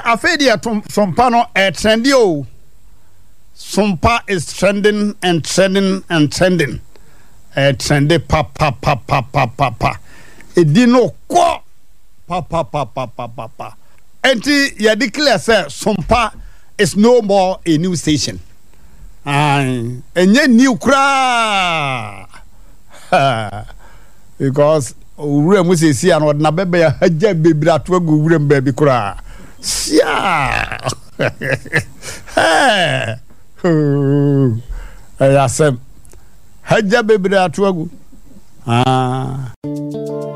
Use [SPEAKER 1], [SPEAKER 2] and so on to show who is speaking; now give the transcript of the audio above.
[SPEAKER 1] afedi atom sompa no trendy o. Sompa is trending and trending and trending. Trendy pa. Edino ko pa. Enti ya declare say Sompa is no more a new station. Enye new kra. Because ure mu se si an na bebe ya haja bebra to agu ure mbabi kra. Sia. Ayasem haja bebra to agu.